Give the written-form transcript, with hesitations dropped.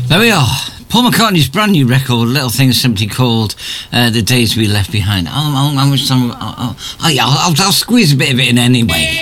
There we are. Paul McCartney's brand new record, Little Things Simply Called The Days We Left Behind. How much time? I'll squeeze a bit of it in anyway.